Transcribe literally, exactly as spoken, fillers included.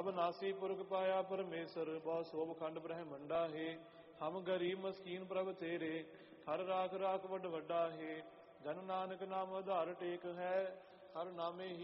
ਅਬਨਾਸੀ ਪੁਰਖ ਪਾਇਆ ਪਰਮੇਸ਼ਰ, ਬਹੁ ਸੋਭ ਖੰਡ ਬ੍ਰਹਮੰਡਾ ਹੈ। ਹਮ ਗਰੀਬ ਮਸਕੀਨ ਪ੍ਰਭ ਤੇਰੇ, ਹਰ ਰਾਖ ਰਾਖ ਵੱਡ ਵੱਡਾ ਹੈ। ਜਨ ਨਾਨਕ ਨਾਮ ਆਧਾਰ ਟੇਕ ਹੈ, ਹਰ ਨਾਮੇ ਹੀ